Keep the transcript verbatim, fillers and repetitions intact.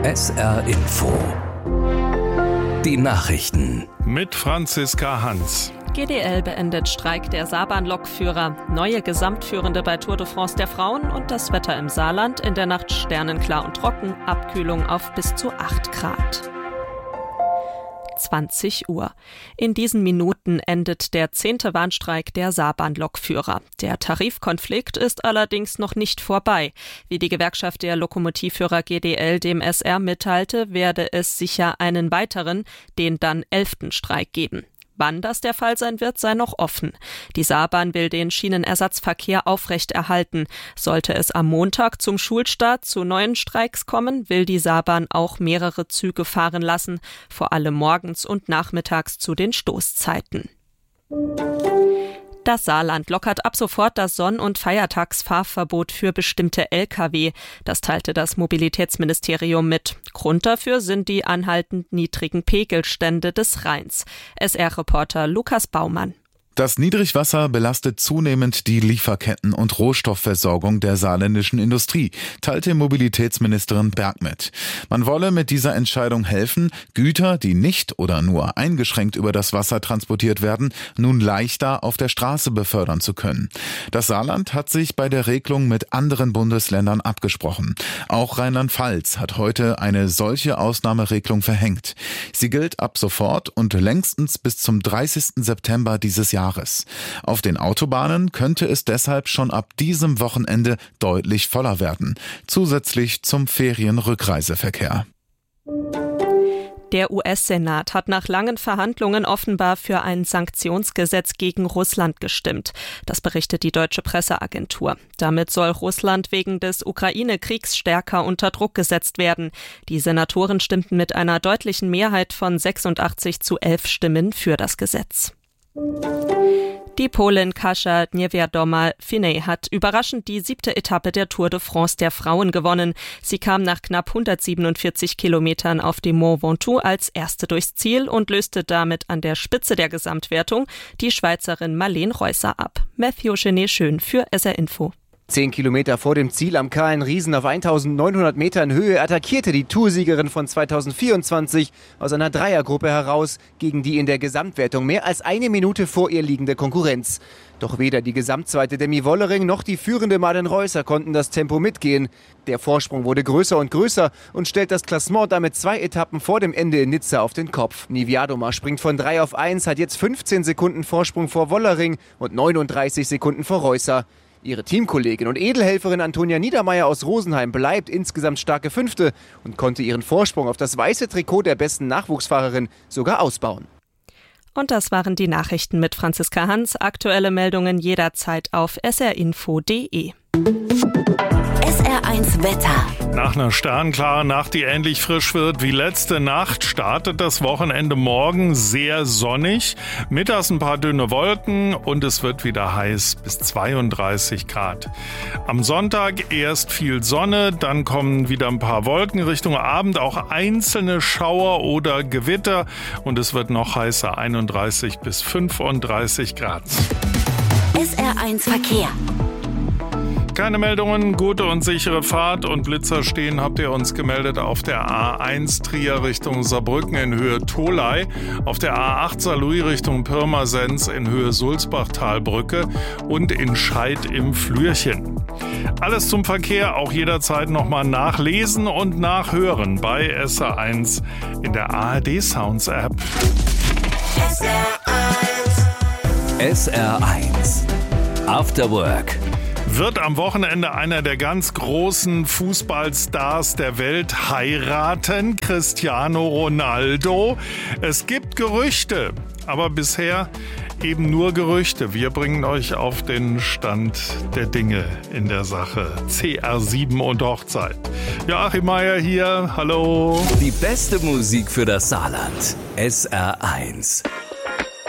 S R Info. Die Nachrichten. Mit Franziska Hans. G D L beendet Streik der Saarbahn-Lokführer, neue Gesamtführende bei Tour de France der Frauen und das Wetter im Saarland. In der Nacht sternenklar und trocken, Abkühlung auf bis zu acht Grad. zwanzig Uhr. In diesen Minuten endet der zehnte Warnstreik der Saarbahn-Lokführer. Der Tarifkonflikt ist allerdings noch nicht vorbei. Wie die Gewerkschaft der Lokomotivführer G D L dem S R mitteilte, werde es sicher einen weiteren, den dann elften Streik geben. Wann das der Fall sein wird, sei noch offen. Die Saarbahn will den Schienenersatzverkehr aufrechterhalten. Sollte es am Montag zum Schulstart zu neuen Streiks kommen, will die Saarbahn auch mehrere Züge fahren lassen, vor allem morgens und nachmittags zu den Stoßzeiten. Das Saarland lockert ab sofort das Sonn- und Feiertagsfahrverbot für bestimmte L K W. Das teilte das Mobilitätsministerium mit. Grund dafür sind die anhaltend niedrigen Pegelstände des Rheins. S R-Reporter Lukas Baumann. Das Niedrigwasser belastet zunehmend die Lieferketten und Rohstoffversorgung der saarländischen Industrie, teilte Mobilitätsministerin Berg mit. Man wolle mit dieser Entscheidung helfen, Güter, die nicht oder nur eingeschränkt über das Wasser transportiert werden, nun leichter auf der Straße befördern zu können. Das Saarland hat sich bei der Regelung mit anderen Bundesländern abgesprochen. Auch Rheinland-Pfalz hat heute eine solche Ausnahmeregelung verhängt. Sie gilt ab sofort und längstens bis zum dreißigsten September dieses Jahres. Auf den Autobahnen könnte es deshalb schon ab diesem Wochenende deutlich voller werden, zusätzlich zum Ferienrückreiseverkehr. Der U S-Senat hat nach langen Verhandlungen offenbar für ein Sanktionsgesetz gegen Russland gestimmt. Das berichtet die deutsche Presseagentur. Damit soll Russland wegen des Ukraine-Kriegs stärker unter Druck gesetzt werden. Die Senatoren stimmten mit einer deutlichen Mehrheit von sechsundachtzig zu elf Stimmen für das Gesetz. Die Polin Kasia Niewiadoma-Finney hat überraschend die siebte Etappe der Tour de France der Frauen gewonnen. Sie kam nach knapp hundertsiebenundvierzig Kilometern auf dem Mont Ventoux als erste durchs Ziel und löste damit an der Spitze der Gesamtwertung die Schweizerin Marleen Reusser ab. Matthew Genet-Schön für S R Info. Zehn Kilometer vor dem Ziel am Kahlen Riesen auf eintausendneunhundert Metern Höhe attackierte die Toursiegerin von zweitausendvierundzwanzig aus einer Dreiergruppe heraus gegen die in der Gesamtwertung mehr als eine Minute vor ihr liegende Konkurrenz. Doch weder die Gesamtzweite Demi Wollering noch die führende Marleen Reusser konnten das Tempo mitgehen. Der Vorsprung wurde größer und größer und stellt das Klassement damit zwei Etappen vor dem Ende in Nizza auf den Kopf. Niewiadoma springt von drei auf eins, hat jetzt fünfzehn Sekunden Vorsprung vor Wollering und neununddreißig Sekunden vor Reusser. Ihre Teamkollegin und Edelhelferin Antonia Niedermeyer aus Rosenheim bleibt insgesamt starke Fünfte und konnte ihren Vorsprung auf das weiße Trikot der besten Nachwuchsfahrerin sogar ausbauen. Und das waren die Nachrichten mit Franziska Hans. Aktuelle Meldungen jederzeit auf s r info punkt d e. S R eins Wetter. Nach einer sternklaren Nacht, die ähnlich frisch wird wie letzte Nacht, startet das Wochenende morgen sehr sonnig. Mittags ein paar dünne Wolken und es wird wieder heiß bis zweiunddreißig Grad. Am Sonntag erst viel Sonne, dann kommen wieder ein paar Wolken. Richtung Abend auch einzelne Schauer oder Gewitter und es wird noch heißer, einunddreißig bis fünfunddreißig Grad. S R eins Verkehr. Keine Meldungen, gute und sichere Fahrt und Blitzer stehen, habt ihr uns gemeldet auf der A eins Trier Richtung Saarbrücken in Höhe Tholey, auf der A acht Saarlouis Richtung Pirmasens in Höhe Sulzbachtalbrücke und in Scheid im Flürchen. Alles zum Verkehr auch jederzeit nochmal nachlesen und nachhören bei S R eins in der A R D Sounds App. S R eins. S R eins. After Work. Wird am Wochenende einer der ganz großen Fußballstars der Welt heiraten, Cristiano Ronaldo. Es gibt Gerüchte, aber bisher eben nur Gerüchte. Wir bringen euch auf den Stand der Dinge in der Sache. C R sieben und Hochzeit. Joachim Meier hier, hallo. Die beste Musik für das Saarland. S R eins.